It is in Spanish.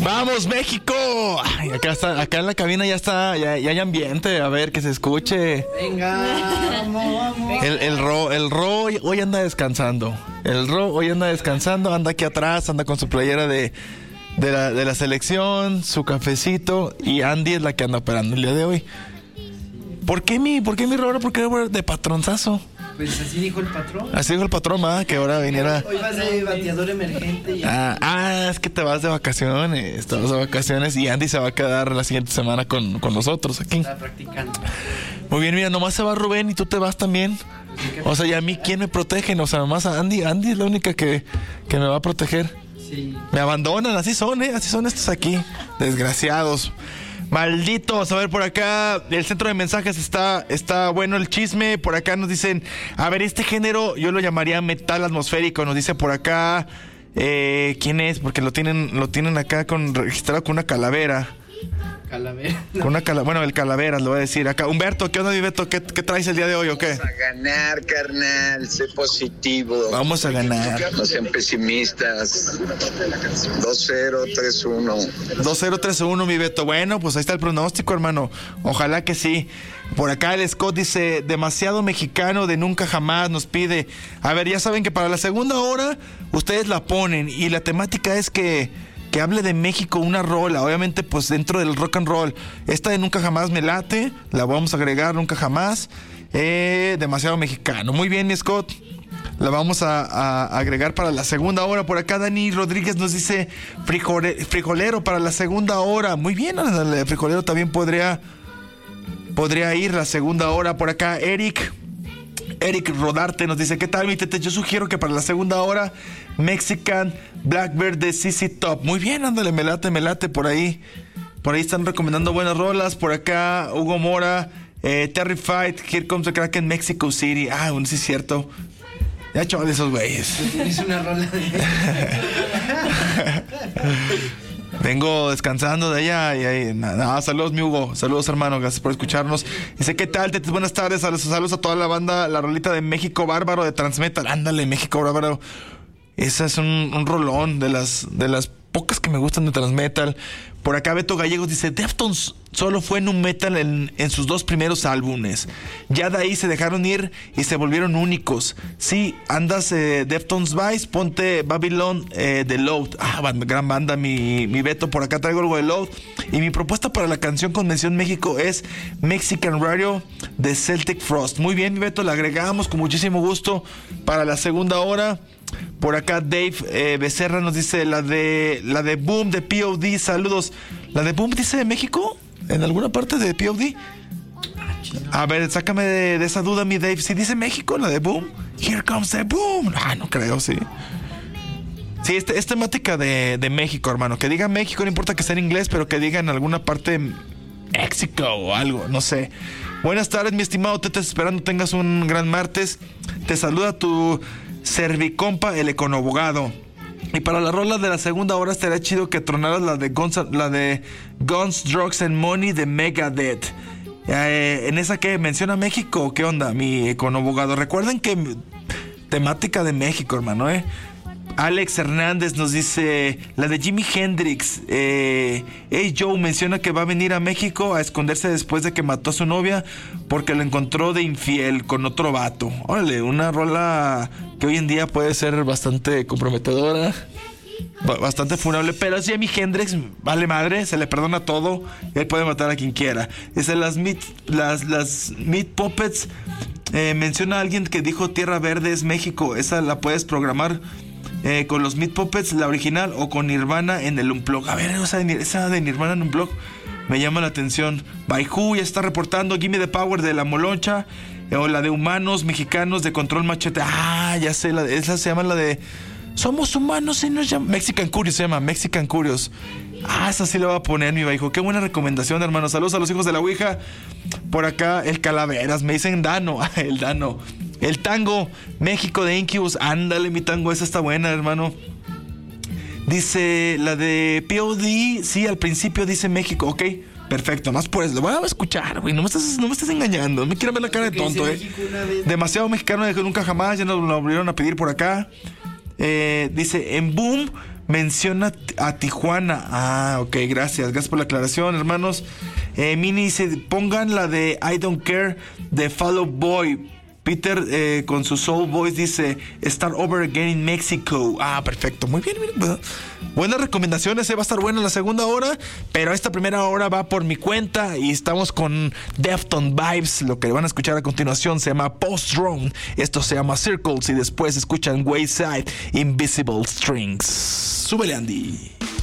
¡Vamos, México! Ay, acá en la cabina ya hay ambiente. A ver, que se escuche. Venga, vamos. El Ro hoy anda descansando. Anda aquí atrás, anda con su playera de la selección, su cafecito. Y Andy es la que anda operando el día de hoy. ¿Por qué mi Ro? ¿Por qué de patronzazo? Pues así dijo el patrón. Así dijo el patrón, que ahora viniera. Hoy vas de bateador emergente. Es que te vas de vacaciones. Y Andy se va a quedar la siguiente semana con nosotros aquí. Está practicando. Muy bien, mira, nomás se va Rubén y tú te vas también. O sea, ¿y a mí quién me protege? O sea, nomás a Andy. Andy es la única que me va a proteger. Sí. Me abandonan, así son estos aquí. Desgraciados. Malditos. A ver, por acá el centro de mensajes está bueno el chisme. Por acá nos dicen, a ver, este género yo lo llamaría metal atmosférico. Nos dice por acá, ¿quién es? Porque lo tienen acá registrado con una calavera. Calavera. Bueno, el Calaveras, lo voy a decir acá. Humberto, ¿qué onda, mi Beto? ¿Qué traes el día de hoy o qué? Vamos a ganar, carnal. Sé positivo. Vamos a ganar. No sean pesimistas. 2-0, 3-1. 2-0, 3-1, mi Beto. Bueno, pues ahí está el pronóstico, hermano. Ojalá que sí. Por acá el Scott dice, demasiado mexicano de nunca jamás, nos pide. A ver, ya saben que para la segunda hora ustedes la ponen y la temática es que hable de México una rola, obviamente pues dentro del rock and roll. Esta de Nunca Jamás me late, la vamos a agregar Nunca Jamás. Demasiado mexicano. Muy bien, mi Scott. La vamos a agregar para la segunda hora. Por acá Dani Rodríguez nos dice frijolero para la segunda hora. Muy bien, el frijolero también podría ir la segunda hora. Por acá Eric Rodarte nos dice, ¿qué tal, mi tete? Yo sugiero que para la segunda hora Mexican Blackbird de CC Top. Muy bien, ándale, me late por ahí. Por ahí están recomendando buenas rolas. Por acá Hugo Mora, Terrified, Here Comes the Kraken, Mexico City. Bueno, sí es cierto. Ya chaval, esos güeyes. Tienes una rola de... Vengo descansando de allá y ahí, saludos, mi Hugo. Saludos, hermano. Gracias por escucharnos. Dice, ¿qué tal, Tetes? Buenas tardes. Saludos a toda la banda. La rolita de México Bárbaro de Transmetal. Ándale, México Bárbaro. Esa es un rolón de las pocas que me gustan de Transmetal. Por acá Beto Gallegos dice, Deftones solo fue nu metal en sus 2 primeros álbumes. Ya de ahí se dejaron ir y se volvieron únicos. Sí, andas Deftones Vice, ponte Babylon de Load. Gran banda, mi Beto. Por acá traigo algo de Load. Y mi propuesta para la canción con mención México es Mexican Radio de Celtic Frost. Muy bien, mi Beto, la agregamos con muchísimo gusto para la segunda hora. Por acá Dave Becerra nos dice la de Boom de POD. Saludos. ¿La de Boom dice de México? ¿En alguna parte de POD? A ver, sácame de esa duda, mi Dave. ¿Sí dice México la de Boom? Here comes the boom. No creo, sí. Sí, es temática de México, hermano. Que diga México, no importa que sea en inglés, pero que diga en alguna parte México o algo, no sé. Buenas tardes, mi estimado Tete, esperando tengas un gran martes. Te saluda tu servicompa, el econobogado. Y para la rola de la segunda hora estaría chido que tronaras la de Guns, Drugs and Money de Megadeth. En esa que menciona México, ¿qué onda, mi econobogado? Recuerden que temática de México, hermano, Alex Hernández nos dice la de Jimi Hendrix. Hey Joe menciona que va a venir a México a esconderse después de que mató a su novia porque lo encontró de infiel con otro vato. Órale, una rola que hoy en día puede ser bastante comprometedora, bastante funable, pero si Jimi Hendrix vale madre, se le perdona todo y él puede matar a quien quiera. Dice las Meat Puppets. Menciona a alguien que dijo Tierra Verde es México. Esa la puedes programar con los Meat Puppets, la original, o con Nirvana en el Unplug. A ver, esa de Nirvana en Unplug me llama la atención. Baihu ya está reportando Gimme the Power de La Moloncha, o la de Humanos Mexicanos de Control Machete. Ya sé, esa se llama la de Somos Humanos y nos llama Mexican Curious, se llama Mexican Curious. Esa sí la voy a poner, mi Baihu. Qué buena recomendación, hermano. Saludos a los hijos de la Ouija. Por acá el Calaveras, me dicen Dano. El Dano. El Tango, México de Incubus. Ándale, mi Tango, esa está buena, hermano. Dice la de POD. Sí, al principio dice México. Ok, perfecto, más por eso. Lo voy a escuchar, güey. No me estás engañando. No me quiero ver la cara de tonto, Demasiado mexicano de que nunca jamás. Ya nos lo volvieron a pedir por acá. Dice, en Boom menciona a Tijuana. Ah, ok, gracias por la aclaración, hermanos. Mini dice, pongan la de I Don't Care de Fall Out Boy. Peter con su Soul Voice dice Start Over Again in Mexico. Ah, perfecto, muy bien. Buenas recomendaciones, va a estar buena la segunda hora, pero esta primera hora va por mi cuenta y estamos con Defton Vibes. Lo que van a escuchar a continuación se llama Post Drone, esto se llama Circles y después escuchan Wayside Invisible Strings. Súbele, Andy.